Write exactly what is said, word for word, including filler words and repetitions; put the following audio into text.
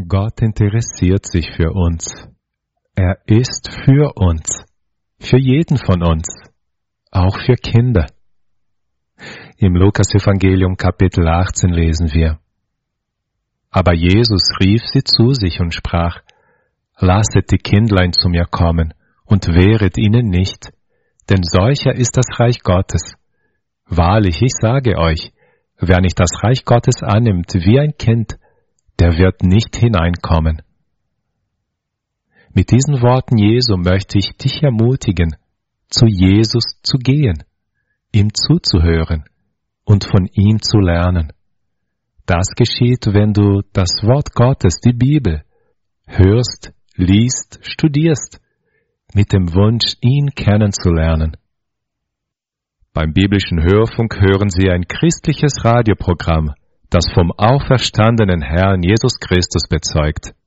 Gott interessiert sich für uns. Er ist für uns, für jeden von uns, auch für Kinder. Im Lukas-Evangelium Kapitel achtzehn lesen wir: Aber Jesus rief sie zu sich und sprach: Lasset die Kindlein zu mir kommen und wehret ihnen nicht, denn solcher ist das Reich Gottes. Wahrlich, ich sage euch, wer nicht das Reich Gottes annimmt wie ein Kind, der wird nicht hineinkommen. Mit diesen Worten Jesu möchte ich dich ermutigen, zu Jesus zu gehen, ihm zuzuhören und von ihm zu lernen. Das geschieht, wenn du das Wort Gottes, die Bibel, hörst, liest, studierst, mit dem Wunsch, ihn kennenzulernen. Beim biblischen Hörfunk hören Sie ein christliches Radioprogramm, das vom auferstandenen Herrn Jesus Christus bezeugt.